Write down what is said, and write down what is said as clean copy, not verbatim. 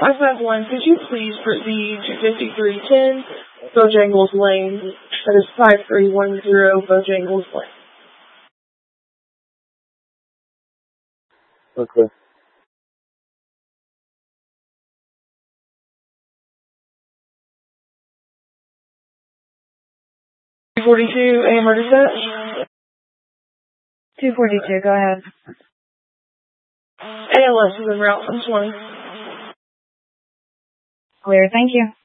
551, could you please proceed to 5310 Bojangles Lane? That is 5310 Bojangles Lane. Okay. 242, AMR dispatch. 242, go ahead. ALS is en route on 20. Clear, thank you.